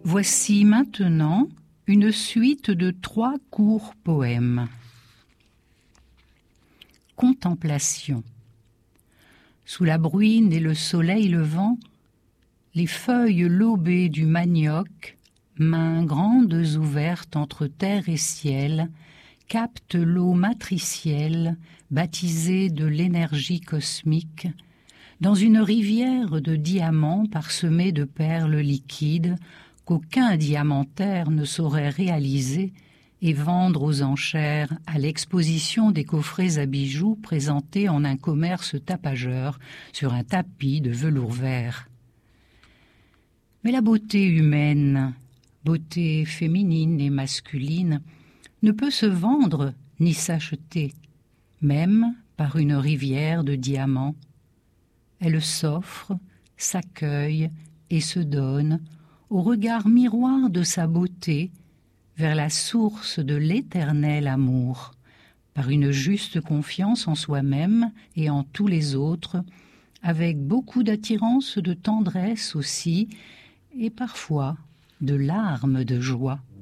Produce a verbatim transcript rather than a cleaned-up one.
Voici maintenant une suite de trois courts poèmes. Contemplation. Sous la bruine et le soleil levant, les feuilles lobées du manioc, mains grandes ouvertes entre terre et ciel, captent l'eau matricielle, baptisée de l'énergie cosmique, dans une rivière de diamants parsemée de perles liquides qu'aucun diamantaire ne saurait réaliser et vendre aux enchères à l'exposition des coffrets à bijoux présentés en un commerce tapageur sur un tapis de velours vert. Mais la beauté humaine, beauté féminine et masculine, ne peut se vendre ni s'acheter, même par une rivière de diamants. Elle s'offre, s'accueille et se donne au regard miroir de sa beauté vers la source de l'éternel amour, par une juste confiance en soi-même et en tous les autres, avec beaucoup d'attirance, de tendresse aussi, et parfois de larmes de joie.